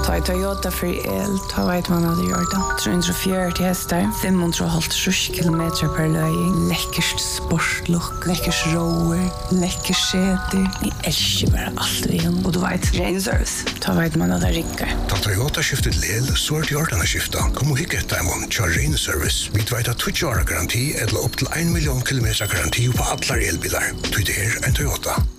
Ta Toyota för el, ta vet man hade gjort det. 340 hästar, 550 kilometer per löjning. Läckert sportlook, läckert rower, läckert säte. Ni älskar bara allt vi har. Och du vet, ren service. Ta vet man hade rinkar. Ta Toyota skiftet lel, så är det gjort att skifta. Kom och hicka ett diamond, kör ren service. Vi vet att 20 år garanti eller upp till 1 miljon kilometer garanti på alla elbilar. Det är en Toyota.